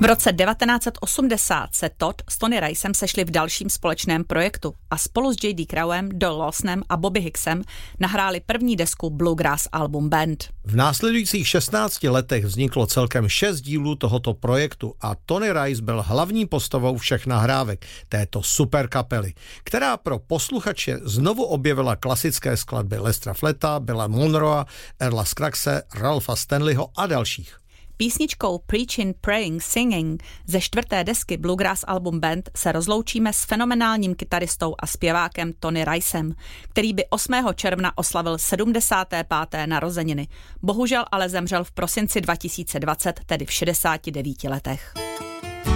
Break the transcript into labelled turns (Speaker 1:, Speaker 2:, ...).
Speaker 1: V roce 1980 se Todd s Tony Ricem sešli v dalším společném projektu a spolu s J.D. Crowem, Doyle Lawsonem a Bobby Hicksem nahráli první desku Bluegrass Album Band.
Speaker 2: V následujících 16 letech vzniklo celkem 6 dílů tohoto projektu a Tony Rice byl hlavní postavou všech nahrávek této super kapely, která pro posluchače znovu objevila klasické skladby Lestra Fleta, Billa Monroea, Earla Scruggsese, Ralpha Stanleyho a dalších.
Speaker 1: Písničkou Preachin', Praying, Singing ze 4. desky Bluegrass Album Band se rozloučíme s fenomenálním kytaristou a zpěvákem Tony Ricem, který by 8. června oslavil 75. narozeniny. Bohužel ale zemřel v prosinci 2020, tedy v 69 letech.